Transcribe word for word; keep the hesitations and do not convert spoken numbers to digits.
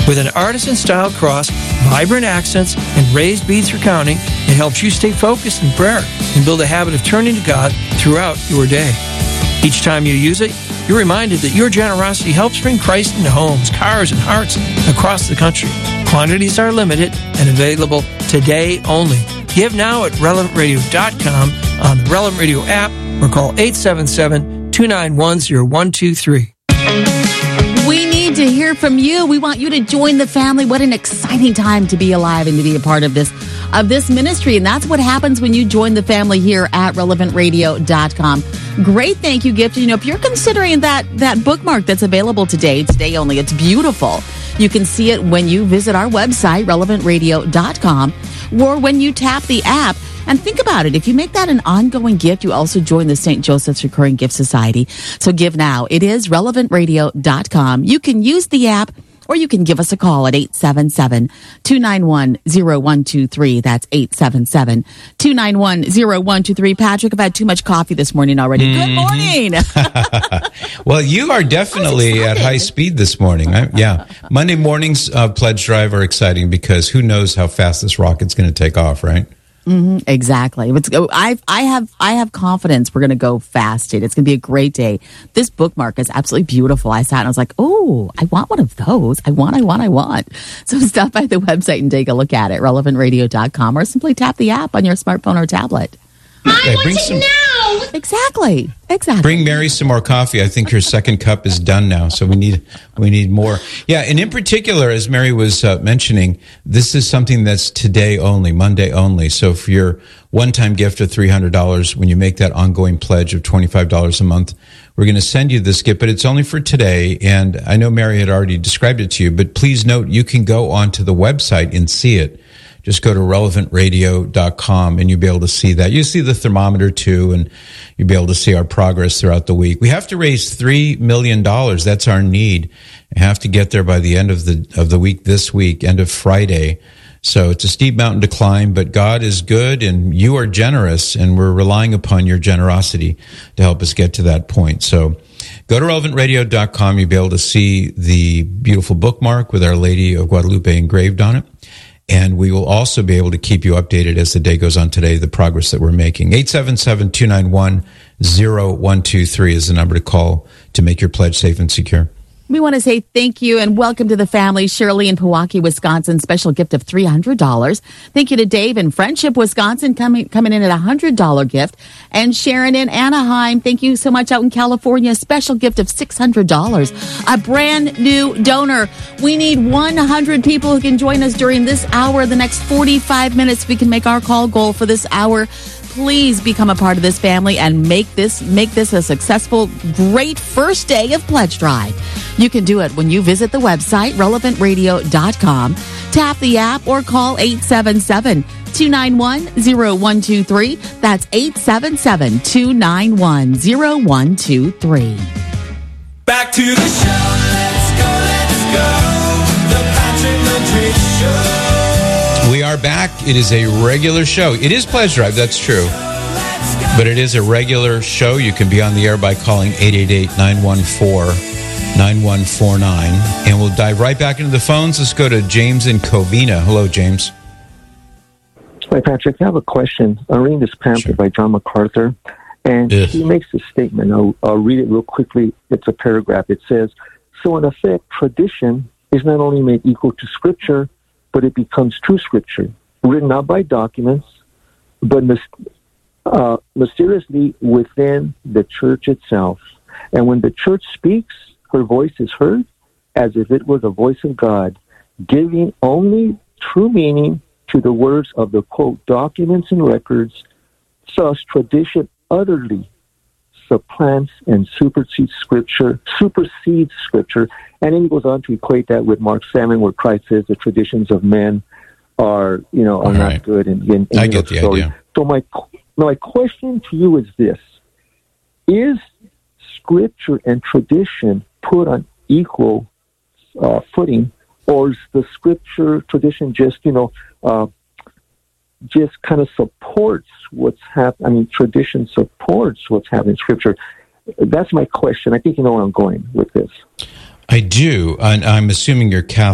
With an artisan-style cross, vibrant accents, and raised beads for counting, it helps you stay focused in prayer and build a habit of turning to God throughout your day. Each time you use it, you're reminded that your generosity helps bring Christ into homes, cars, and hearts across the country. Quantities are limited and available today only. Give now at relevant radio dot com, on the Relevant Radio app, or call eight seven seven, two nine one, zero one two three. We need to hear from you. We want you to join the family. What an exciting time to be alive and to be a part of this of this ministry. And that's what happens when you join the family here at relevant radio dot com. Great thank you gift. You know, if you're considering that that bookmark that's available today, today only, it's beautiful. You can see it when you visit our website, relevant radio dot com, or when you tap the app. And think about it. If you make that an ongoing gift, you also join the Saint Joseph's Recurring Gift Society. So give now. It is relevant radio dot com. You can use the app, or you can give us a call at eight seven seven, two nine one, zero one two three. That's eight seven seven, two nine one, zero one two three. Patrick, I've had too much coffee this morning already. Mm-hmm. Good morning. Well, you are definitely at high speed this morning. I, yeah. Monday mornings uh, pledge drive are exciting because who knows how fast this rocket's going to take off, right? Mm-hmm, exactly. It's, I, I have, I have confidence we're going to go fast. It's going to be a great day. This bookmark is absolutely beautiful. I sat and I was like, "Oh, I want one of those. I want, I want, I want." So stop by the website and take a look at it, relevant radio dot com, or simply tap the app on your smartphone or tablet. I yeah, want bring it some, now. Exactly. Exactly. Bring Mary some more coffee. I think her second cup is done now, so we need we need more. Yeah, and in particular, as Mary was uh, mentioning, this is something that's today only, Monday only. So for your one-time gift of three hundred dollars, when you make that ongoing pledge of twenty-five dollars a month, we're going to send you this gift, but it's only for today. And I know Mary had already described it to you, but please note you can go onto the website and see it. Just go to relevant radio dot com and you'll be able to see that. You see the thermometer too, and you'll be able to see our progress throughout the week. We have to raise three million dollars. That's our need. We have to get there by the end of the of the week this week, end of Friday. So it's a steep mountain to climb, but God is good and you are generous, and we're relying upon your generosity to help us get to that point. So go to relevant radio dot com. You'll be able to see the beautiful bookmark with Our Lady of Guadalupe engraved on it. And we will also be able to keep you updated as the day goes on today, the progress that we're making. eight seven seven, two nine one, zero one two three is the number to call to make your pledge safe and secure. We want to say thank you and welcome to the family. Shirley in Pewaukee, Wisconsin, special gift of three hundred dollars. Thank you to Dave in Friendship, Wisconsin, coming coming in at a one hundred dollars gift. And Sharon in Anaheim, thank you so much, out in California, special gift of six hundred dollars. A brand new donor. We need one hundred people who can join us during this hour. The next forty-five minutes, we can make our call goal for this hour. Please become a part of this family and make this make this a successful, great first day of Pledge Drive. You can do it when you visit the website, relevant radio dot com, tap the app, or call eight seven seven, two nine one, zero one two three. That's eight seven seven, two nine one, zero one two three. Back to the show. Let's go, let's go. The Patrick Madrid Show. We are back. It is a regular show. It is Pledge Drive, that's true. But it is a regular show. You can be on the air by calling eight eight eight, nine one four, nine one four nine. And we'll dive right back into the phones. Let's go to James in Covina. Hello, James. Hi, Patrick. I have a question. I'm reading this pamphlet Sure. by John MacArthur, and Ugh. he makes a statement. I'll, I'll read it real quickly. It's a paragraph. It says, so in effect, tradition is not only made equal to Scripture, but it becomes true Scripture, written not by documents, but mis- uh, mysteriously within the church itself. And when the church speaks, her voice is heard as if it was the voice of God, giving only true meaning to the words of the, quote, documents and records. Thus, tradition utterly supplants and supersedes Scripture, supersedes Scripture. And then he goes on to equate that with Mark seven, where Christ says the traditions of men are, you know, are All not right. good. And, and, and I you know, get the story. idea. So my my question to you is this: is Scripture and tradition put on equal uh, footing, or is the Scripture tradition just, you know, uh, just kind of supports what's happening? I mean, tradition supports what's happening in Scripture. That's my question. I think you know where I'm going with this. I do. And I'm assuming you're Catholic.